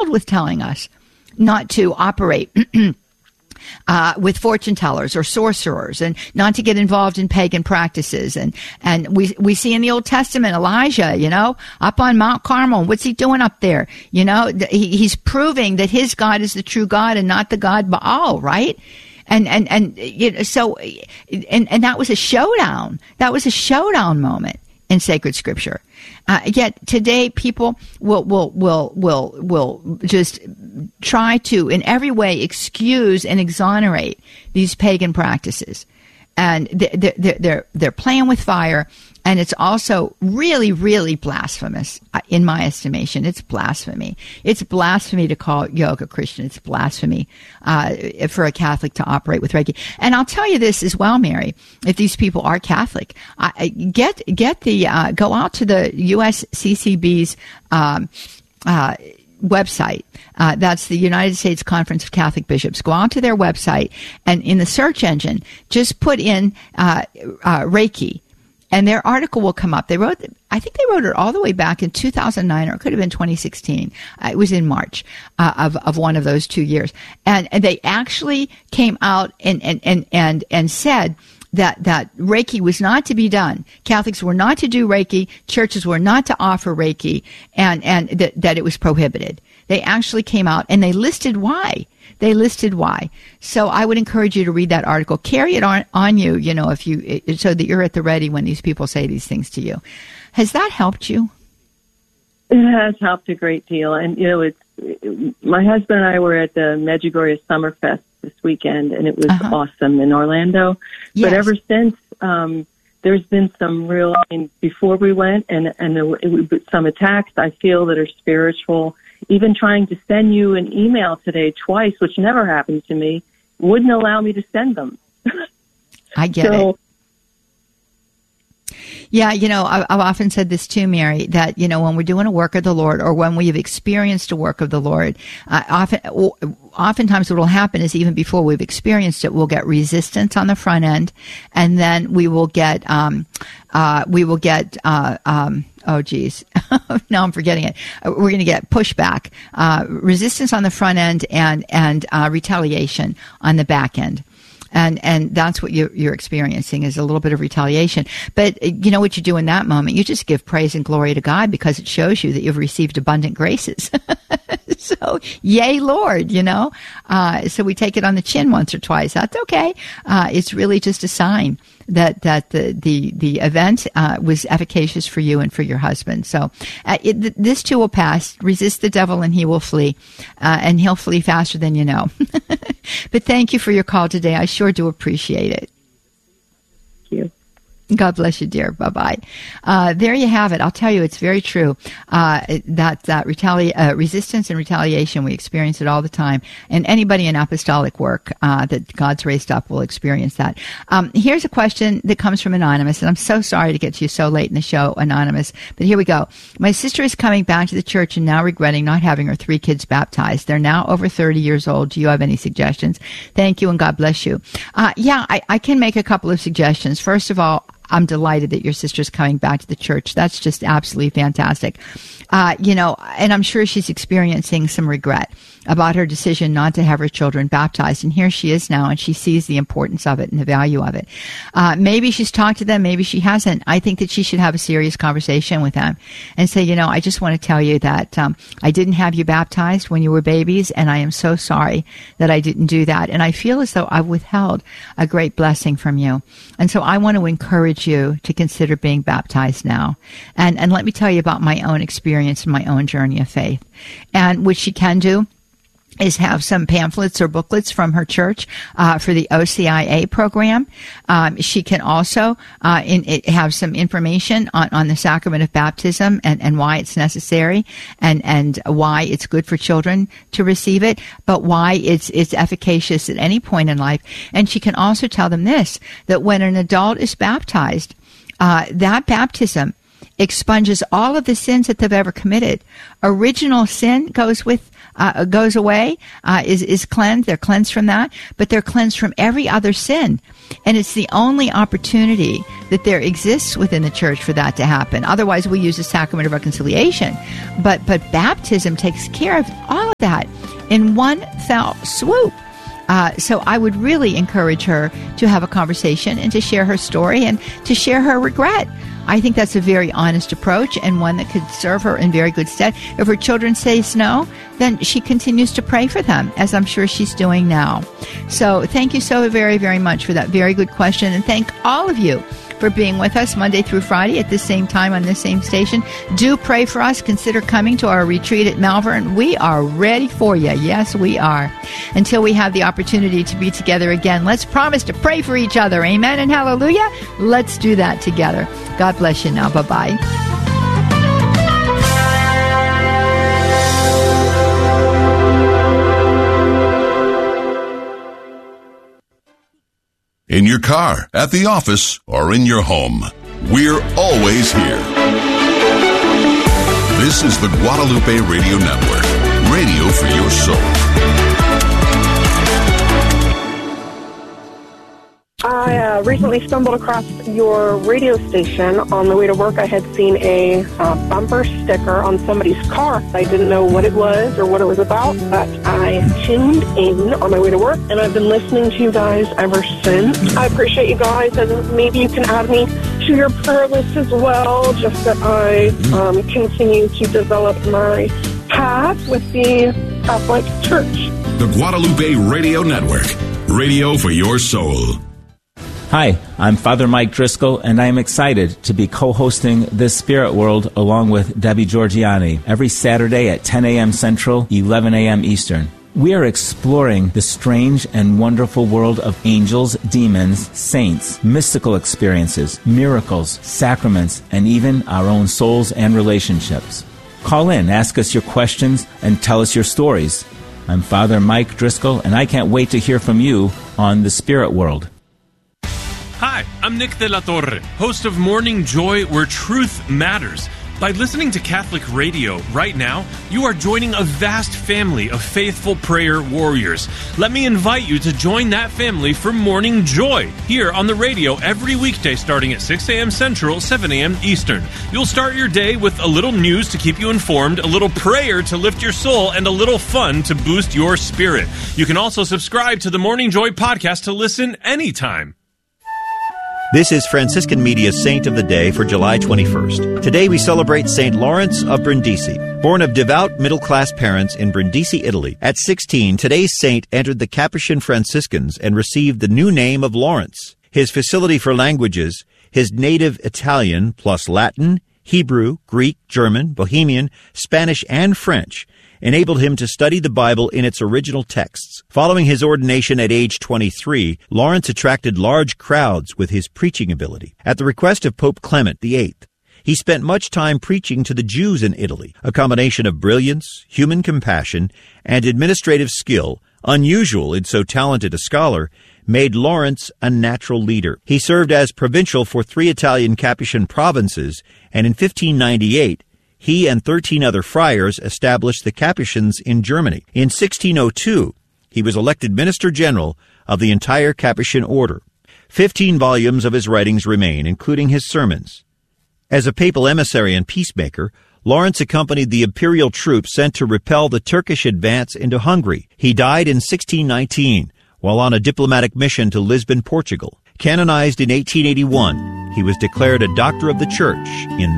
riddled with telling us not to operate with fortune tellers or sorcerers, and not to get involved in pagan practices. And we see in the Old Testament Elijah, up on Mount Carmel. What's he doing up there? He's proving that his God is the true God and not the God Baal, right? And that was a showdown. That was a showdown moment in sacred scripture. Yet today, people will just try to, in every way, excuse and exonerate these pagan practices, and they're playing with fire. And it's also really, really blasphemous, in my estimation. It's blasphemy. It's blasphemy to call yoga Christian. It's blasphemy for a Catholic to operate with Reiki. And I'll tell you this as well, Mary. If these people are Catholic, go out to the USCCB's website. That's the United States Conference of Catholic Bishops. Go out to their website, and in the search engine, just put in Reiki. And their article will come up. I think they wrote it all the way back in 2009, or it could have been 2016. It was in March of one of those 2 years. And they actually came out and said that Reiki was not to be done. Catholics were not to do Reiki. Churches were not to offer Reiki, and that it was prohibited. They actually came out and they listed why. So I would encourage you to read that article. Carry it on you, so that you're at the ready when these people say these things to you. Has that helped you? It has helped a great deal. And, my husband and I were at the Medjugorje Summerfest this weekend, and it was awesome in Orlando. Yes. But ever since, there's been some real, before we went, and some attacks I feel that are spiritual. Even trying to send you an email today twice, which never happened to me, wouldn't allow me to send them. I get it. Yeah, I've often said this too, Mary, that, when we're doing a work of the Lord, or when we've experienced a work of the Lord, oftentimes what will happen is, even before we've experienced it, we'll get resistance on the front end, and then we will get oh geez, now I'm forgetting it. We're going to get pushback, resistance on the front end, and retaliation on the back end. And that's what you're experiencing, is a little bit of retaliation. But you know what you do in that moment? You just give praise and glory to God, because it shows you that you've received abundant graces. So, yay, Lord, So we take it on the chin once or twice. That's okay. It's really just a sign that the event was efficacious for you and for your husband. So this too will pass. Resist the devil and he will flee, and he'll flee faster than you know. But thank you for your call today. I sure do appreciate it. Thank you. God bless you, dear. Bye-bye. There you have it. I'll tell you, it's very true. That resistance and retaliation, we experience it all the time. And anybody in apostolic work that God's raised up will experience that. Here's a question that comes from Anonymous, and I'm so sorry to get to you so late in the show, Anonymous, but here we go. My sister is coming back to the church and now regretting not having her 3 kids baptized. They're now over 30 years old. Do you have any suggestions? Thank you, and God bless you. I can make a couple of suggestions. First of all, I'm delighted that your sister's coming back to the church. That's just absolutely fantastic. And I'm sure she's experiencing some regret about her decision not to have her children baptized. And here she is now, and she sees the importance of it and the value of it. Maybe she's talked to them, maybe she hasn't. I think that she should have a serious conversation with them and say, I just want to tell you that I didn't have you baptized when you were babies, and I am so sorry that I didn't do that. And I feel as though I've withheld a great blessing from you. And so I want to encourage you to consider being baptized now. And let me tell you about my own experience and my own journey of faith. And what she can do is have some pamphlets or booklets from her church for the OCIA program. She can also have some information on the sacrament of baptism and why it's necessary and why it's good for children to receive it, but why it's efficacious at any point in life. And she can also tell them this, that when an adult is baptized, that baptism expunges all of the sins that they've ever committed. Original sin goes away, is cleansed. They're cleansed from that, but they're cleansed from every other sin. And it's the only opportunity that there exists within the church for that to happen. Otherwise, we use the sacrament of reconciliation. But baptism takes care of all of that in one fell swoop. So I would really encourage her to have a conversation and to share her story and to share her regret. I think that's a very honest approach and one that could serve her in very good stead. If her children says no, then she continues to pray for them, as I'm sure she's doing now. So thank you so very, very much for that very good question. And thank all of you for being with us Monday through Friday at the same time on this same station. Do pray for us. Consider coming to our retreat at Malvern. We are ready for you. Yes, we are. Until we have the opportunity to be together again, let's promise to pray for each other. Amen and hallelujah. Let's do that together. God bless you now. Bye-bye. In your car, at the office, or in your home, we're always here. This is the Guadalupe Radio Network, radio for your soul. I recently stumbled across your radio station. On the way to work, I had seen a bumper sticker on somebody's car. I didn't know what it was or what it was about, but I tuned in on my way to work, and I've been listening to you guys ever since. I appreciate you guys, and maybe you can add me to your prayer list as well, just that I continue to develop my path with the Catholic Church. The Guadalupe Radio Network, radio for your soul. Hi, I'm Father Mike Driscoll, and I am excited to be co-hosting This Spirit World along with Debbie Georgiani every Saturday at 10 a.m. Central, 11 a.m. Eastern. We are exploring the strange and wonderful world of angels, demons, saints, mystical experiences, miracles, sacraments, and even our own souls and relationships. Call in, ask us your questions, and tell us your stories. I'm Father Mike Driscoll, and I can't wait to hear from you on The Spirit World. Hi, I'm Nick De La Torre, host of Morning Joy, where truth matters. By listening to Catholic radio right now, you are joining a vast family of faithful prayer warriors. Let me invite you to join that family for Morning Joy, here on the radio every weekday starting at 6 a.m. Central, 7 a.m. Eastern. You'll start your day with a little news to keep you informed, a little prayer to lift your soul, and a little fun to boost your spirit. You can also subscribe to the Morning Joy podcast to listen anytime. This is Franciscan Media's Saint of the Day for July 21st. Today we celebrate Saint Lawrence of Brindisi. Born of devout middle-class parents in Brindisi, Italy, at 16, today's saint entered the Capuchin Franciscans and received the new name of Lawrence. His facility for languages, his native Italian plus Latin, Hebrew, Greek, German, Bohemian, Spanish, and French, enabled him to study the Bible in its original texts. Following his ordination at age 23, Lawrence attracted large crowds with his preaching ability. At the request of Pope Clement VIII, he spent much time preaching to the Jews in Italy. A combination of brilliance, human compassion, and administrative skill, unusual in so talented a scholar, made Lawrence a natural leader. He served as provincial for 3 Italian Capuchin provinces, and in 1598, he and 13 other friars established the Capuchins in Germany. In 1602, he was elected Minister General of the entire Capuchin order. 15 volumes of his writings remain, including his sermons. As a papal emissary and peacemaker, Lawrence accompanied the imperial troops sent to repel the Turkish advance into Hungary. He died in 1619 while on a diplomatic mission to Lisbon, Portugal. Canonized in 1881, he was declared a Doctor of the Church in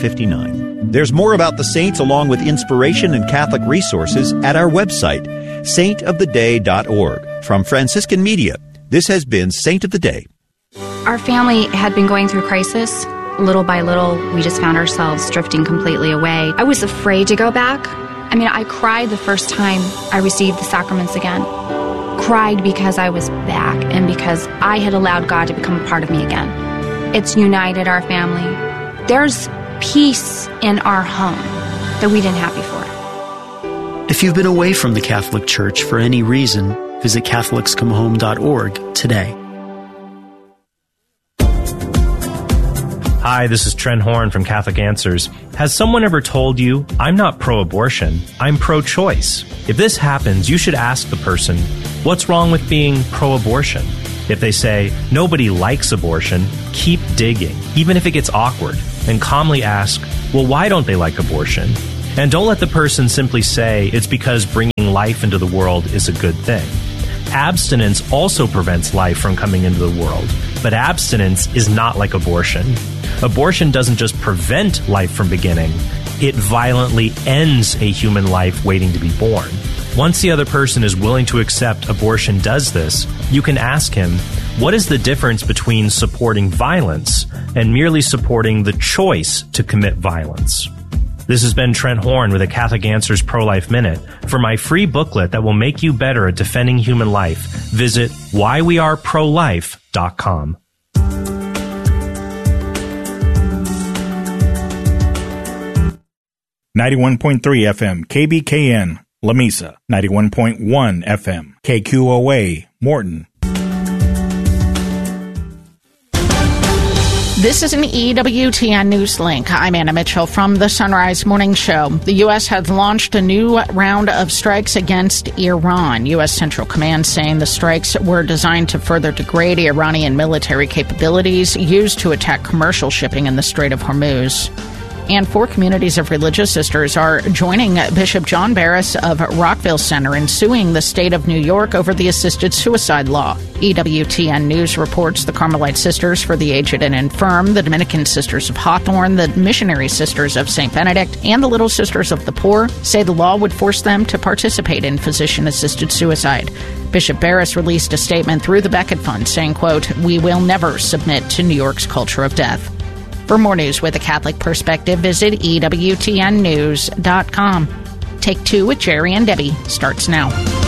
1959. There's more about the saints along with inspiration and Catholic resources at our website, saintoftheday.org. From Franciscan Media, this has been Saint of the Day. Our family had been going through crisis. Little by little, we just found ourselves drifting completely away. I was afraid to go back. I cried the first time I received the sacraments again. Cried because I was back and because I had allowed God to become a part of me again. It's united our family. There's peace in our home that we didn't have before. If you've been away from the Catholic Church for any reason, visit CatholicsComeHome.org today. Hi, this is Trent Horn from Catholic Answers. Has someone ever told you, I'm not pro-abortion, I'm pro-choice? If this happens, you should ask the person, what's wrong with being pro-abortion? If they say, nobody likes abortion, keep digging, even if it gets awkward, and calmly ask, well, why don't they like abortion? And don't let the person simply say it's because bringing life into the world is a good thing. Abstinence also prevents life from coming into the world, but abstinence is not like abortion. Abortion doesn't just prevent life from beginning, it violently ends a human life waiting to be born. Once the other person is willing to accept abortion does this, you can ask him, what is the difference between supporting violence and merely supporting the choice to commit violence? This has been Trent Horn with a Catholic Answers Pro-Life Minute. For my free booklet that will make you better at defending human life, visit whyweareprolife.com. 91.3 FM, KBKN, La Mesa. 91.1 FM, KQOA, Morton. This is an EWTN News Link. I'm Anna Mitchell from the Sunrise Morning Show. The U.S. has launched a new round of strikes against Iran. U.S. Central Command saying the strikes were designed to further degrade Iranian military capabilities used to attack commercial shipping in the Strait of Hormuz. And 4 communities of religious sisters are joining Bishop John Barris of Rockville Center in suing the state of New York over the assisted suicide law. EWTN News reports the Carmelite Sisters for the Aged and Infirm, the Dominican Sisters of Hawthorne, the Missionary Sisters of St. Benedict, and the Little Sisters of the Poor say the law would force them to participate in physician-assisted suicide. Bishop Barris released a statement through the Becket Fund saying, quote, "We will never submit to New York's culture of death." For more news with a Catholic perspective, visit EWTNnews.com. Take 2 with Jerry and Debbie starts now.